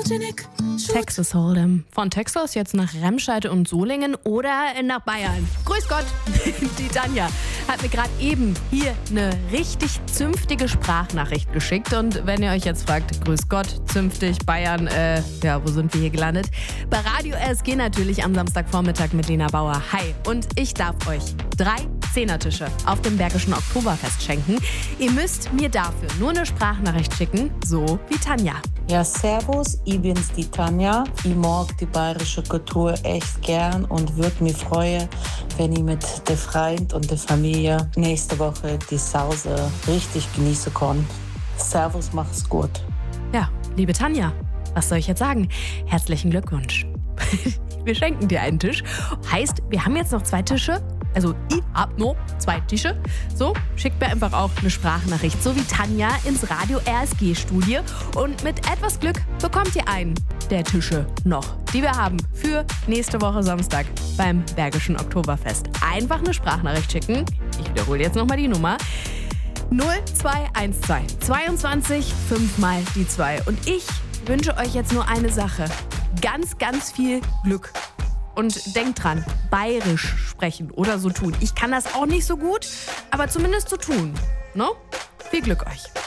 Texas Hold'em. Von Texas jetzt nach Remscheid und Solingen oder nach Bayern. Grüß Gott, die Tanja hat mir gerade eben hier eine richtig zünftige Sprachnachricht geschickt. Und wenn ihr euch jetzt fragt, grüß Gott, zünftig, Bayern, wo sind wir hier gelandet? Bei Radio RSG natürlich am Samstagvormittag mit Lena Bauer. Hi, und ich darf euch 3 Zehnertische auf dem Bergischen Oktoberfest schenken. Ihr müsst mir dafür nur eine Sprachnachricht schicken, so wie Tanja. Ja, servus, ich bin's, die Tanja. Ich mag die bayerische Kultur echt gern und würde mich freuen, wenn ich mit der Freund und der Familie nächste Woche die Sause richtig genießen kann. Servus, mach's gut. Ja, liebe Tanja, was soll ich jetzt sagen? Herzlichen Glückwunsch. Wir schenken dir einen Tisch. Heißt, wir haben jetzt noch 2 Tische. Also ich hab noch 2 Tische. So, schickt mir einfach auch eine Sprachnachricht, so wie Tanja, ins Radio RSG-Studio. Und mit etwas Glück bekommt ihr einen der Tische noch, die wir haben für nächste Woche Samstag beim Bergischen Oktoberfest. Einfach eine Sprachnachricht schicken. Ich wiederhole jetzt nochmal die Nummer. 0212 22 5 mal die 2. Und ich wünsche euch jetzt nur eine Sache. Ganz, ganz viel Glück. Und denkt dran, bayerisch sprechen oder so tun. Ich kann das auch nicht so gut, aber zumindest so tun. No? Viel Glück euch.